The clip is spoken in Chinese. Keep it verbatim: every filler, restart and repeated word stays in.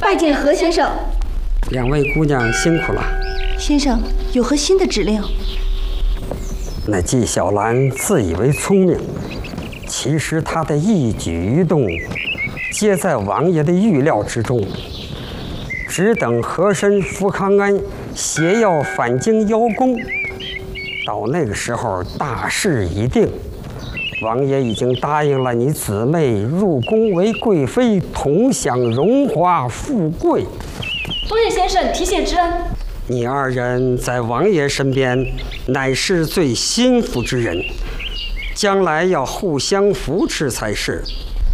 拜见何先生。 两位姑娘辛苦了。 先生有何新的指令？ 那纪晓岚自以为聪明，其实她的一举一动，皆在王爷的预料之中。只等和珅、福康安携药返京邀功，到那个时候大事已定。王爷已经答应了你姊妹入宫为贵妃，同享荣华富贵。 多谢先生提携之恩。 你二人在王爷身边，乃是最心腹之人，将来要互相扶持才是。